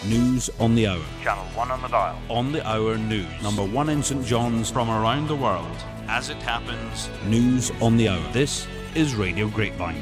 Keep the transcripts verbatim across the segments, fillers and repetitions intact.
News on the hour. Channel one on the dial. On the hour news. Number one in St John's from around the world. As it happens, news on the hour. This is Radio Grapevine.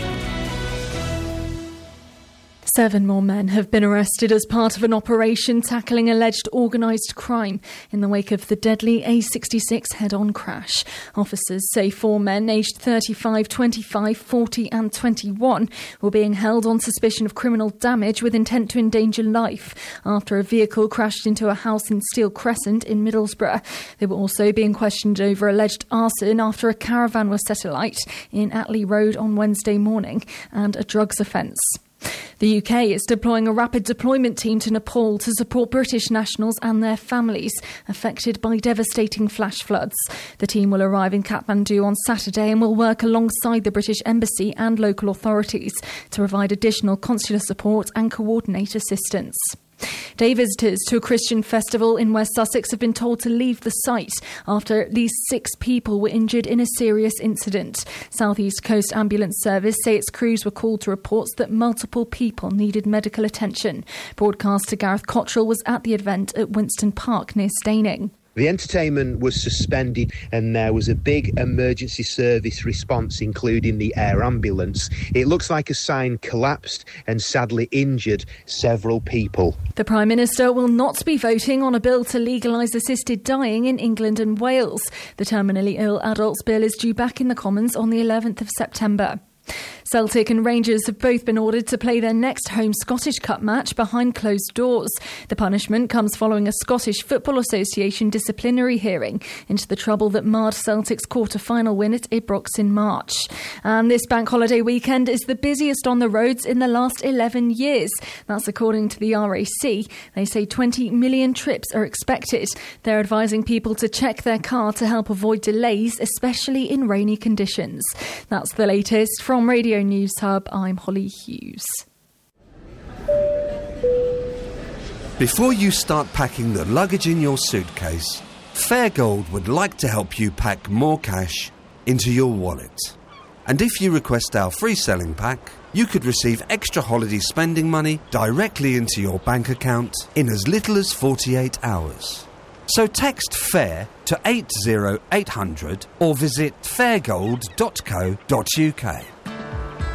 Seven more men have been arrested as part of an operation tackling alleged organised crime in the wake of the deadly A sixty-six head-on crash. Officers say four men aged thirty-five, twenty-five, forty and twenty-one were being held on suspicion of criminal damage with intent to endanger life after a vehicle crashed into a house in Steel Crescent in Middlesbrough. They were also being questioned over alleged arson after a caravan was set alight in Atley Road on Wednesday morning and a drugs offence. The U K is deploying a rapid deployment team to Nepal to support British nationals and their families affected by devastating flash floods. The team will arrive in Kathmandu on Saturday and will work alongside the British Embassy and local authorities to provide additional consular support and coordinate assistance. Day visitors to a Christian festival in West Sussex have been told to leave the site after at least six people were injured in a serious incident. South East Coast Ambulance Service say its crews were called to reports that multiple people needed medical attention. Broadcaster Gareth Cottrell was at the event at Winston Park near Staining. The entertainment was suspended and there was a big emergency service response, including the air ambulance. It looks like a sign collapsed and sadly injured several people. The Prime Minister will not be voting on a bill to legalise assisted dying in England and Wales. The terminally ill adults bill is due back in the Commons on the eleventh of September. Celtic and Rangers have both been ordered to play their next home Scottish Cup match behind closed doors. The punishment comes following a Scottish Football Association disciplinary hearing into the trouble that marred Celtic's quarter-final win at Ibrox in March. And this bank holiday weekend is the busiest on the roads in the last eleven years. That's according to the R A C. They say twenty million trips are expected. They're advising people to check their car to help avoid delays, especially in rainy conditions. That's the latest from Radio News Hub. I'm Holly Hughes. Before you start packing the luggage in your suitcase, Fairgold would like to help you pack more cash into your wallet. And if you request our free selling pack, you could receive extra holiday spending money directly into your bank account in as little as forty-eight hours. So text FAIR to eight zero eight hundred or visit fairgold dot co dot uk.